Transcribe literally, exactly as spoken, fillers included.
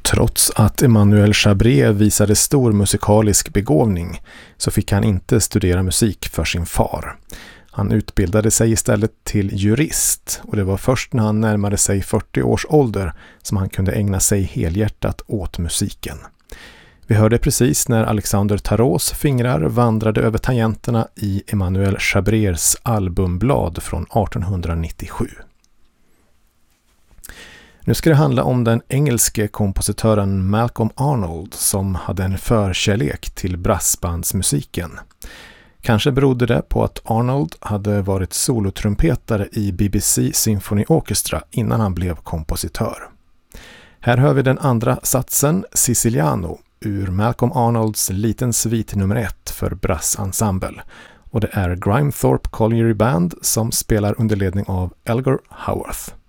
Trots att Emmanuel Chabrier visade stor musikalisk begåvning så fick han inte studera musik för sin far. Han utbildade sig istället till jurist och det var först när han närmade sig fyrtio års ålder som han kunde ägna sig helhjärtat åt musiken. Vi hörde precis när Alexander Tarots fingrar vandrade över tangenterna i Emmanuel Chabriers albumblad från artonhundranittiosju. Nu ska det handla om den engelske kompositören Malcolm Arnold som hade en förkärlek till brassbandsmusiken. Kanske berodde det på att Arnold hade varit solotrumpetare i B B C Symphony Orchestra innan han blev kompositör. Här hör vi den andra satsen, Siciliano, ur Malcolm Arnolds liten svit nummer ett för brassensemble. Och det är Grimethorpe Colliery Band som spelar under ledning av Elgar Howarth.